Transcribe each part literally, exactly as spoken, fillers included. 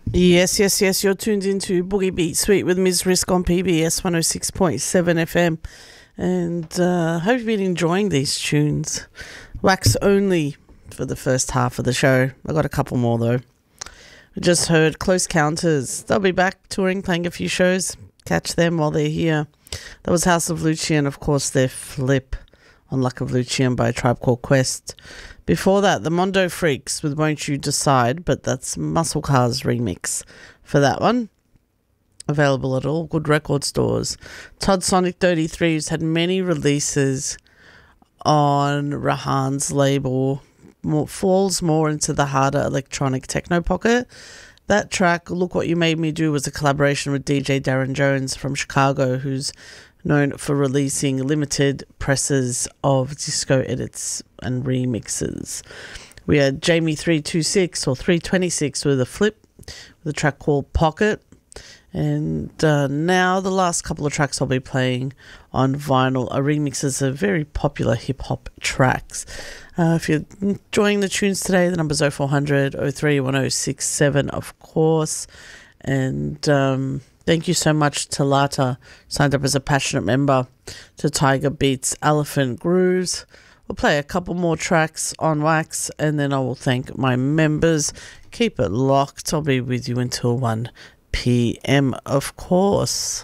Yes, yes, yes. You're tuned into Boogie Beat Suite with Miz Risk on P B S one oh six point seven F M. And uh, hope you've been enjoying these tunes. Wax only for the first half of the show. I got a couple more though. We just heard Close Counters. They'll be back touring, playing a few shows. Catch them while they're here. That was House of Lucian, of course, their Flip on Luck of Lucian by Tribe Called Quest. Before that, the Mondo Freaks with Won't You Decide, but that's Muscle Cars remix for that one. Available at all good record stores. Todd Sonic thirty-three has had many releases on Rahan's label. More, falls more into the harder electronic techno pocket. That track, Look What You Made Me Do, was a collaboration with D J Darren Jones from Chicago, who's known for releasing limited presses of disco edits and remixes. We had Jamie three twenty-six or three twenty-six with a Flip, with a track called Pocket. And uh, now the last couple of tracks I'll be playing on vinyl are remixes of very popular hip-hop tracks. Uh, if you're enjoying the tunes today, the number's oh four hundred, oh three, one oh six seven, of course. And um, thank you so much to Lata, signed up as a passionate member to Tiger Beats Elephant Grooves. We'll play a couple more tracks on Wax, and then I will thank my members. Keep it locked. I'll be with you until one p.m, of course.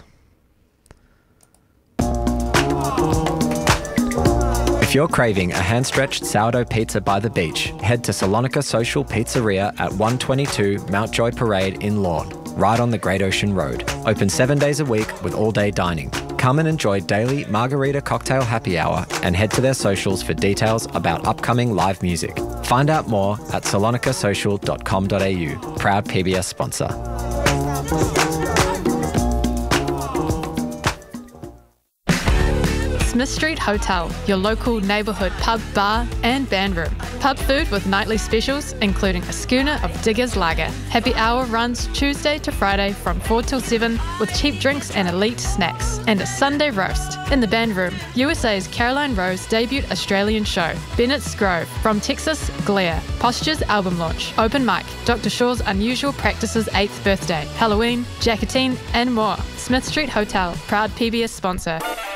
If you're craving a hand-stretched sourdough pizza by the beach, head to Salonika Social Pizzeria at one twenty-two Mount Joy Parade in Lorne, right on the Great Ocean Road. Open seven days a week with all-day dining. Come and enjoy daily margarita cocktail happy hour and head to their socials for details about upcoming live music. Find out more at salonika social dot com dot a u. Proud P B S sponsor. Smith Street Hotel, your local neighbourhood pub, bar and band room. Pub food with nightly specials, including a schooner of Diggers Lager. Happy hour runs Tuesday to Friday from four till seven with cheap drinks and elite snacks. And a Sunday roast. In the band room, U S A's Caroline Rose debut Australian show. Bennett's Grove. From Texas, Glare. Posture's album launch. Open mic. Doctor Shaw's Unusual Practices eighth birthday. Halloween, Jackatine and more. Smith Street Hotel, proud P B S sponsor.